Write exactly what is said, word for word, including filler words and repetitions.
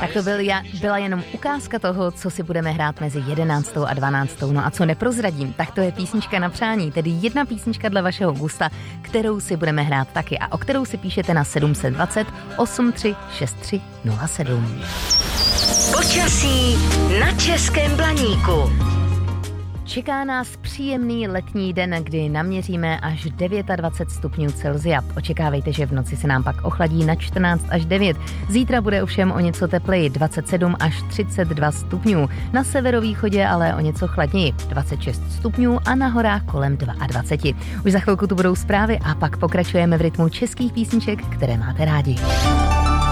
Tak to byl ja, byla jenom ukázka toho, co si budeme hrát mezi jedenáctou a dvanáctou. No a co neprozradím, tak to je písnička na přání, tedy jedna písnička dle vašeho gusta, kterou si budeme hrát taky a o kterou si píšete na sedm set dvacet osm tři šest tři nula sedm. Počasí na Českém Blaníku. Čeká nás příjemný letní den, kdy naměříme až dvacet devět stupňů Celsia. Očekávejte, že v noci se nám pak ochladí na čtrnáct až devět. Zítra bude ovšem o něco tepleji, dvacet sedm až třicet dva stupňů. Na severovýchodě ale o něco chladněji, dvacet šest stupňů a na horách kolem dvacet dva. Už za chvilku tu budou zprávy a pak pokračujeme v rytmu českých písniček, které máte rádi.